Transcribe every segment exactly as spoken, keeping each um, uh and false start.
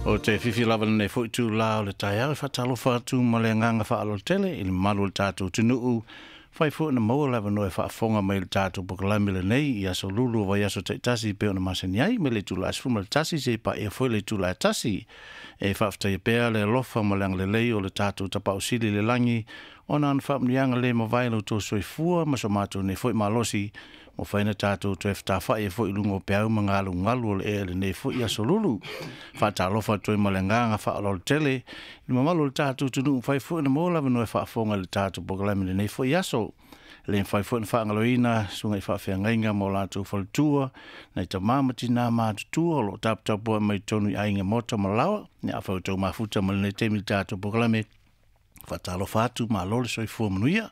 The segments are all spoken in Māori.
O te whiwhi lava nei fwoi tū lao le tai au whatalo whātu ma le nganga whaalo tele i le malu le tātou tunuu. Whai fwoi na maua lava noe whaafonga mai le tātou pokalami le nei i aso lulu vai aso te tasi peo na masani ai me le tūla asfuma le tasi se pa e fwoi le tūla tasi. E whaftai pēa le lofa ma le le lei o le tātou tapau sili le langi o na an whaamnianga le ma vailo tō soi fua ma so mātou ne fwoi malosi mo whaina tātou to e whtawha e fwoi lungo peau ma ngalu ngalu o le e le ne fwoi aso lulu. Whaatalofa toi ma le nganga whaalol tele i mamalo le tātou tunu whai fwoi na mola vano e whaafonga le tātou pokalami le ne fwoi aso. Le whai fwoi na whaangaloina sunga i whaafea ngainga mo lātou whalitua na i ta mamati nā mātutua lo taputapua mai tonu i ainga mota malawa ni a whau tau mafuta ma le ne temi tātou pokalami whaatalofa atu ma lole soi fua manuia.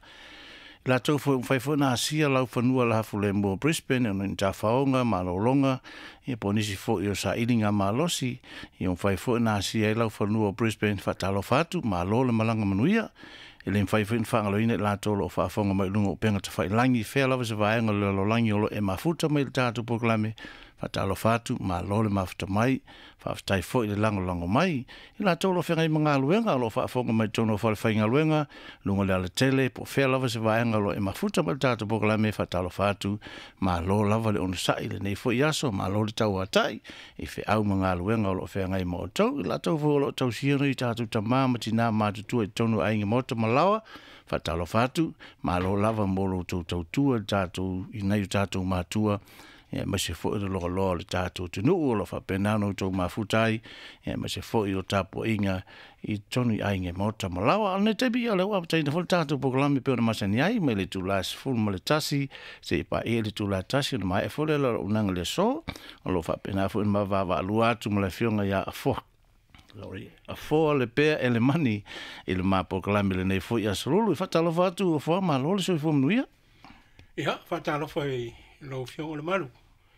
La tau whai whai na asia lau whanua la hafu le mbo Brisbane o ni ta whaonga ma lolonga i po nisi fo i o sa iringa ma losi i on whai whai na asia i lau whanua o Brisbane whatalo whatu ma lole malanga manuia i le whai whai whangalo ina la tolo o whaafonga mai lunga o penga ta whai langi whea lawa se vaenga le lo langi o lo e mafuta mai le tātou poklame whatalo whatu ma lole mafuta mai whaaftai fo i le lango lango mai i la tolo whenga i mga aluenga lo whaafonga mai tono o whale whainga aluenga lunga le ala tele po whea lawa se vaenga lo e mafuta mai le tātou poklame whatalo whatu ma lo lava le ono sai le nei fo i aso ma lo le tau atai i whe au mga aluenga o lo whenga i mo o tau i la tau fo lo tau siano i tātou ta mamati nā mātutua i tono ainga mota malawa whatalo whatu ma lo lava molo tau tau tua tātou i nei tātou mātua e ma se fo i lo lo le tātou tunu o lo whapenano tau mafutai e ma se fo i o tapo inga i tonu i ainge mota malawa ane tebi a leo apatai na fol tātou pokalami peo na masani ai me le tūlas ful ma le tasi se i pa e le tūla tasi na mai e fo le la unanga le so o lo whapena fo i ma vava alua atu ma le fionga ia a fo Lori. A fo le pea e le mani i le ma pokalami le nei fo i asolulu i whatalo whatu o fo ma lole so i fo mnuia Ia, whatalo fo i lo fionga le malu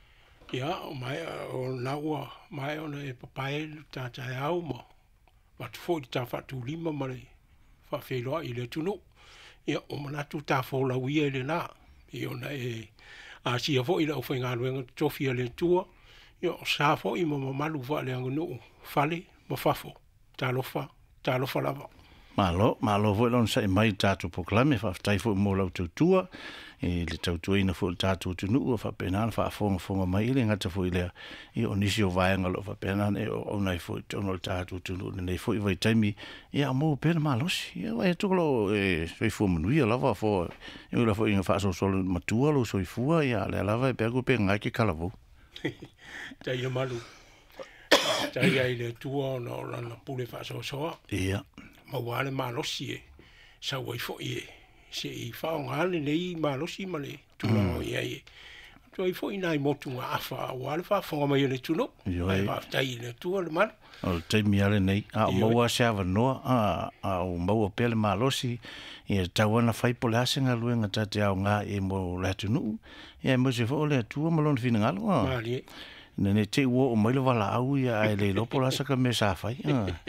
Ia, o mai o naua mai o e papai tātai au ma watu fo i tā whatu lima ma le whawheroa i le tunu Ia, o manatu tā fo la uia i le nā i ona e a sia fo i la ufai ngā luenga tofia le tua Ia, o sā fo i ma malu wha le anganu whale ma whafo tālofa, tālofa lava Malo, malo vo lon sai mai tātou poklame fa tai fo mo lau tutua e le tautua ina fo tātou tunu fa penana fa fonga fonga mai le ngata fo ile i onisi o vaenga lo fa penana e o nai fo tono tātou tunu nei fo i vai taimi e a mo pena malosi e vai tokolo e foi fo manuia lava fo e la fo inga fa so so matua lo so i fua ia le lava e pego pe ngai ke kalavo tai le malu tai ai le tua no la pule fa so so ia ma wale malosi e sa wai fo e se i fa ngale nei malosi male tu no ia e tu i fo ina i motu nga afa wale fa fo ma ile tu no ai fa tai le tu le mal o te mi ale nei a mo wa se ava no a a o mo pele malosi e tawana fai pole asenga luenga tate au nga e mo le tu no e mo se fo le tu mo lon fina ngalo ma li Nene te wo o mai le wala au ia ai le lopo la saka me sa fai.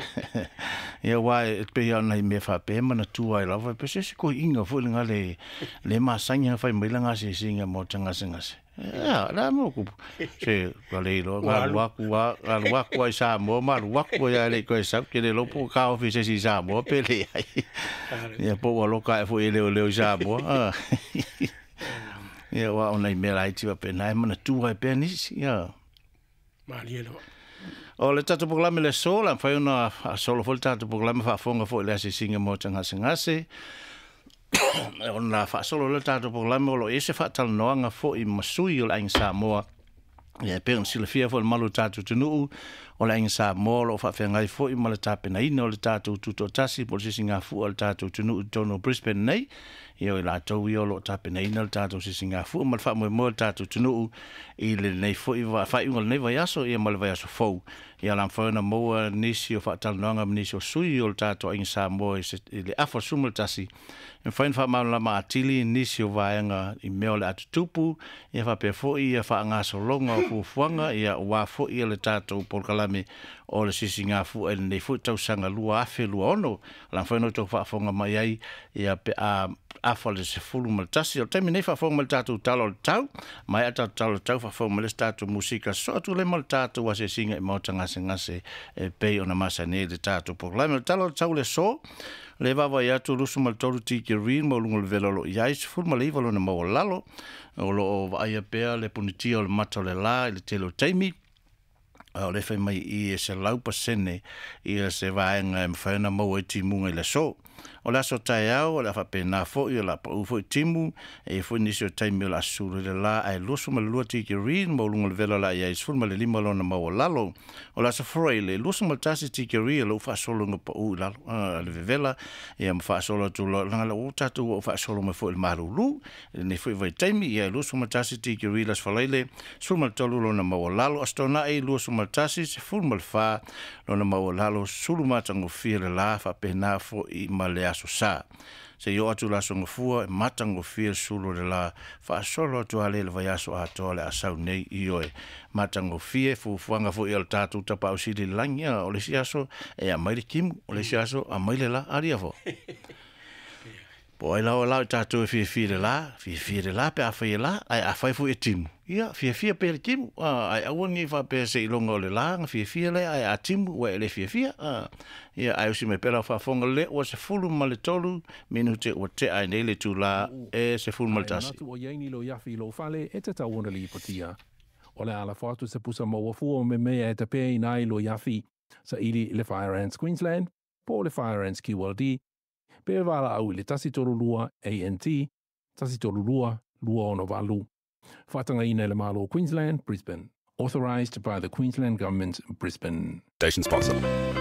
Ia wa e pe ia nei me fa pe mana tu ai lava pe se ko inga fo le ngale le ma sanya fai mai langa se singa mo tanga singa se. Ia la mo ku se vale lo ga wa ku wa ga wa ku ai sa mo ma wa ku ia le ko sa ke le lopo ka ofi se si sa mo pe le ai. Ia po wa lo ka fo ile le sa mo. Ia wa ona me lai ti wa pe nai mana tu ai pe ni ia Marielo. O le tatu poklame le sola, whai una a solo fo le tatu poklame wha fonga fo le ase singa mo tanga se ngase. O na wha solo le tatu poklame o lo ese wha tala noanga fo i masui o le ainga Samoa. Ia pe on sila fia fo le malu tatu tunuu o le ainga Samoa lo wha whengai fo i ma le tapena ina o le tatu tuto tasi po le sisi ngā fu o le tatu tunuu tono Brisbane nei. Ia o la tau i o lo tapena ina le tatu sisi ngā fu ma le wha mo mo le tatu tunuu i le nei fo i wa wha ingo le nei vai aso ia ma le vai aso fau. Ia lam whauna moa nisi o wha talanoanga nisi o sui o le tatu ainga Samoa i le afa sumu le tasi. E whain wha mauna lama atili nisi o vaenga i meo le atutupu ia wha pe fo i ia wha ngā solonga o fufuanga ia wā fo i le tatu polkalame lame o le sisi ngā fu e nei fu tau sanga lua afe lua ono la whaino tau whaafonga mai ai ia pe a afa le se fulu mal tasi o taimi nei whaafonga mal tātou talo le tau mai a tātou talo tau whaafonga mal tātou musika so atu le mal tātou wa se singa i mauta ngase ngase e pei o na masa nei le tātou po lai mal talo tau le so le vava ia tu lusu mal tolu tiki rin mo lungo le velolo iai se fulu mal iwa lo na mau lalo o lo o vaia pea le punitia o le mata o le la i le telo taimi o le fai mai i e se laupa sene i e se vaenga e mwhaena mau e timunga i le so o la so tai au o la fa pena fo i la pa u fo timu e fo nisi o taimi o la suru le la ai lusu ma lua tiki rin mo lungo le vela la i eis fulma le lima lona ma o lalo o la so froi le lusu ma tasi tiki rin lo fa solo nga pa u lalo le vela e ma fa solo tu lo langa la u tatu o fa solo ma fo il marulu ne fo i vai taimi i e lusu ma tasi tiki rin las falaile sulma tolu lona ma o lalo astona e lusu ma tasi se fulma le fa lona ma o lalo sulma tango fia le la fa pena fo i ma le aso sa se yo atu la songo fua matango fia sulu de la fa solo tu ale le vayaso ato le asau nei ioe matango fia fu fuanga fu el tatu tapa usili lanya o le siaso e a mai kim o le siaso a mai la aria fo po ai la o la tatu fia fia la fia fia la pe a fia la ai a fai fu e tim ia fia fia pe le kim ai a woni fa pe se longo le la fia fia le ai a tim we le fia fia ia ai usi me pela fa fonga le o se fulu male tolu minute o te ai nei le tu la e se fulu male tasi o ye ni lo yafi lo fale e te tau ona li patia o le ala fatu se pusa mo fu me me e te pe nai lo yafi sa ili le Fire Ants Queensland po le Fire Ants Q L D pe vala au le tasi tolu lua A N T tasi tolu lua lua ono valu fatanga ina le malo Queensland Brisbane authorized by the Queensland Government Brisbane Station sponsor